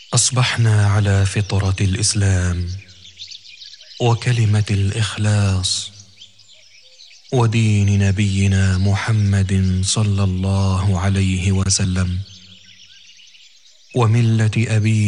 أصبحنا على فطرة الإسلام وكلمة الإخلاص ودين نبينا محمد صلى الله عليه وسلم وملة أبينا